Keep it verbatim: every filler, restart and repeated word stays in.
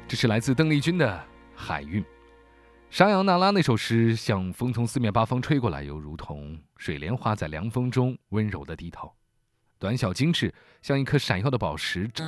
这是来自邓丽君的《海韵》。沙扬那拉那首诗，像风从四面八方吹过来，又如同水莲花在凉风中温柔地低头，短小精致，像一颗闪耀的宝石。